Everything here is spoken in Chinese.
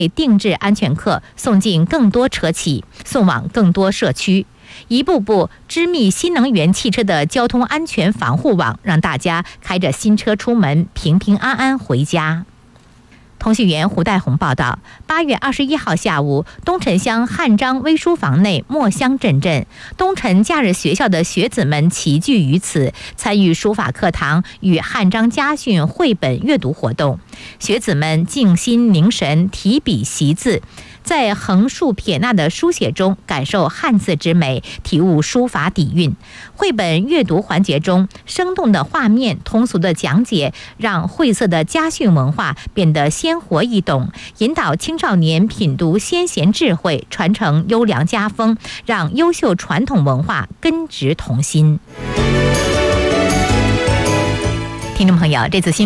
定制安全课送进更多车企，送往更多社区，一步步织密新能源汽车的交通安全防护网，让大家开着新车出门，平平安安回家。通讯员胡代红报道，8月21号下午，东城乡汉章微书房内墨香阵阵，东城假日学校的学子们齐聚于此，参与书法课堂与汉章家训绘本阅读活动。学子们静心凝神，提笔习字，在横竖撇捺的书写中感受汉字之美，体悟书法底蕴。绘本阅读环节中，生动的画面、通俗的讲解，让晦涩的家训文化变得鲜活易懂，引导青少年品读先贤智慧，传承优良家风，让优秀传统文化根植童心。听众朋友，这次新